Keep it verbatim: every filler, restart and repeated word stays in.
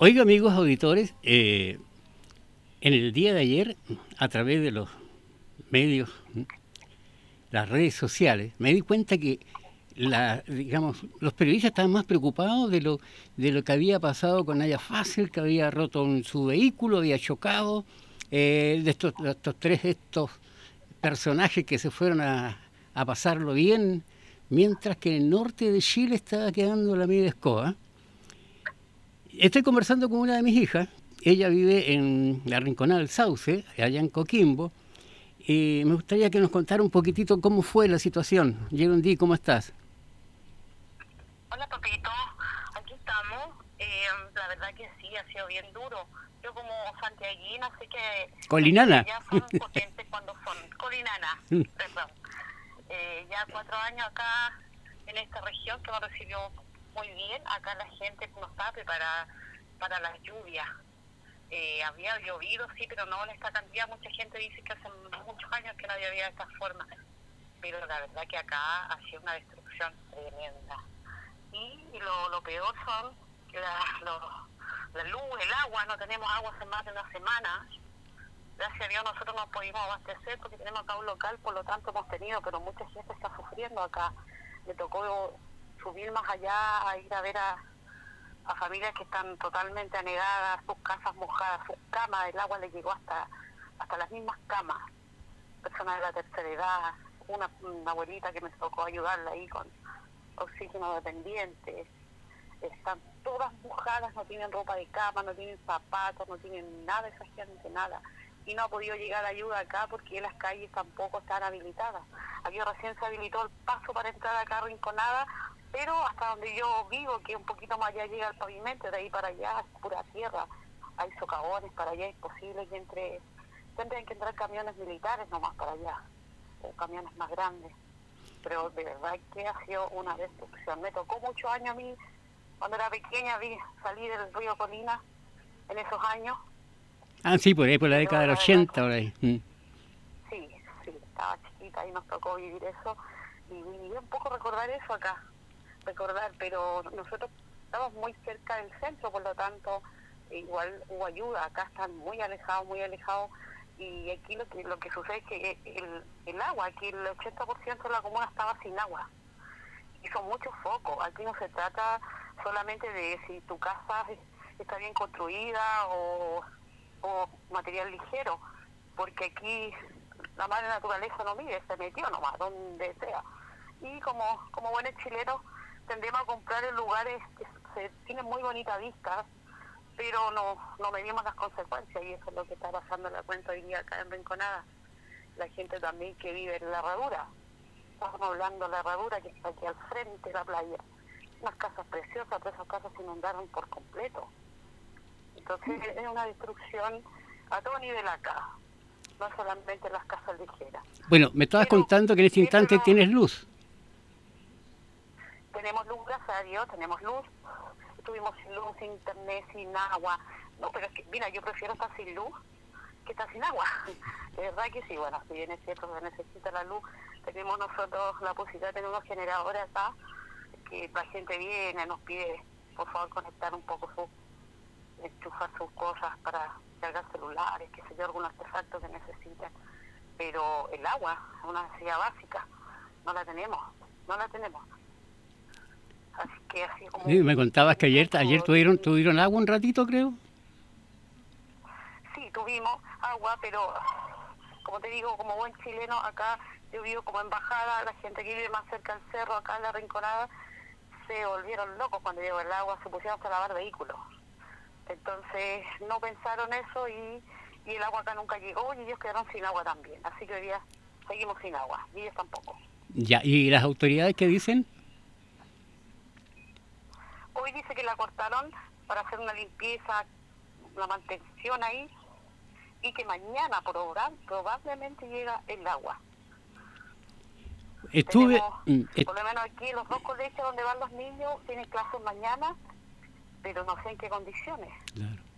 Oiga, amigos auditores, eh, en el día de ayer, a través de los medios, las redes sociales, me di cuenta que la, digamos, los periodistas estaban más preocupados de lo, de lo que había pasado con Naya Fácil, que había roto en su vehículo, había chocado, eh, de estos, de estos tres estos personajes que se fueron a, a pasarlo bien, mientras que en el norte de Chile estaba quedando la media escoba. Estoy conversando con una de mis hijas, ella vive en la Rinconada del Sauce, allá en Coquimbo, y me gustaría que nos contara un poquitito cómo fue la situación. Yerundi, ¿cómo estás? Hola, papito, aquí estamos. Eh, la verdad que sí, ha sido bien duro. Yo como santiaguina sé que aquí Colinana. allá son potentes cuando son colinana, perdón. Eh, ya cuatro años acá en esta región que me recibió muy bien. Acá la gente no está preparada para las lluvias. Eh, había llovido, sí, pero no en esta cantidad. Mucha gente dice que hace muchos años que no había habido de esta forma. Pero la verdad que acá ha sido una destrucción tremenda. Y lo, lo peor son la, lo, la luz, el agua. No tenemos agua hace más de una semana. Gracias a Dios nosotros nos pudimos abastecer porque tenemos acá un local, por lo tanto hemos tenido, pero mucha gente está sufriendo acá. Me tocó subir más allá a ir a ver a, a familias que están totalmente anegadas, sus casas mojadas, sus camas, el agua les llegó hasta hasta las mismas camas. Personas de la tercera edad, una, una abuelita que me tocó ayudarla ahí con oxígeno dependiente, están todas mojadas, no tienen ropa de cama, no tienen zapatos, no tienen nada, esa gente nada, y no ha podido llegar ayuda acá porque las calles tampoco están habilitadas. Aquí recién se habilitó el paso para entrar acá a Rinconada, pero hasta donde yo vivo, que un poquito más allá llega el pavimento, de ahí para allá es pura tierra, hay socavones, para allá es posible que entre, tendrían que entrar camiones militares nomás para allá, o camiones más grandes. Pero de verdad que ha sido una destrucción. Me tocó muchos años a mí, cuando era pequeña, vi salir del río Colina en esos años. Ah, sí, por ahí, por la década Pero del la verdad ochenta, que por ahí. Mm. sí, sí, estaba chiquita y nos tocó vivir eso. Y, y un poco recordar eso acá, recordar, pero nosotros estamos muy cerca del centro, por lo tanto, igual hubo ayuda. Acá están muy alejados, muy alejados. Y aquí lo que lo que sucede es que el, el agua, aquí el ochenta por ciento de la comuna estaba sin agua. Y son muchos focos. Aquí no se trata solamente de si tu casa está bien construida o, o material ligero, porque aquí la madre naturaleza no mide, se metió nomás, donde sea. Y como, como buenos chilenos tendemos a comprar en lugares que se tienen muy bonita vista, pero no, no medimos las consecuencias, y eso es lo que está pasando en la cuenta hoy día acá en Rinconada. La gente también que vive en la herradura, estamos hablando de la herradura que está aquí al frente de la playa, unas casas preciosas, pero esas casas se inundaron por completo. Entonces es una destrucción a todo nivel acá, no solamente las casas ligeras. Bueno, me estabas Pero, contando que en este pero instante no, tienes luz. tenemos luz, gracias a Dios, tenemos luz. Estuvimos sin luz, sin internet, sin agua. No, pero es que, mira, yo prefiero estar sin luz que estar sin agua. De verdad que sí, bueno, si bien es cierto que necesita la luz, tenemos nosotros la posibilidad de tener unos generadores acá, que la gente viene, nos pide, por favor, conectar un poco su, enchufar sus cosas para cargar celulares, que sé yo, algún artefacto que necesiten. Pero el agua es una necesidad básica, no la tenemos, no la tenemos. Así que así como Sí, me contabas que ayer, ayer poco tuvieron, difícil. tuvieron agua un ratito, creo. Sí, tuvimos agua, pero como te digo, como buen chileno, acá yo vivo como embajada, la gente que vive más cerca del cerro, acá en la Rinconada, se volvieron locos cuando llegó el agua, se pusieron a lavar vehículos. Entonces no pensaron eso y, y el agua acá nunca llegó y ellos quedaron sin agua también. Así que hoy día seguimos sin agua, y ellos tampoco. Ya, ¿y las autoridades qué dicen? Hoy dice que la cortaron para hacer una limpieza, una mantención ahí, y que mañana proba- probablemente llega el agua. Estuve... Tenemos, mm, et- por lo menos aquí, los dos colegios donde van los niños tienen clases mañana, pero no sé en qué condiciones. Claro.